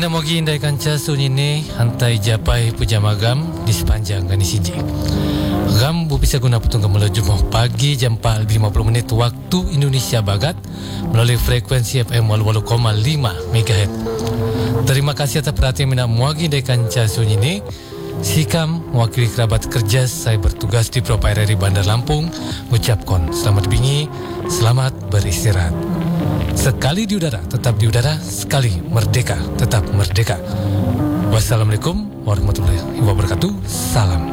Ina mogi indai kanca sunyine hantai japai pujamagam di sepanjang Ganisiji. Gam bu bisa guna putung kemula Jumat pagi jam 4.50 menit waktu Indonesia Barat melalui frekuensi FM 88,5 MHz. Terima kasih atas perhatian mina muagi indai kanca sunyine. Sikam mewakili kerabat kerja saya bertugas di Propaireri Bandar Lampung mengucapkan selamat bingi, selamat beristirahat. Sekali di udara, tetap di udara. Sekali merdeka, tetap merdeka. Wassalamualaikum warahmatullahi wabarakatuh. Salam.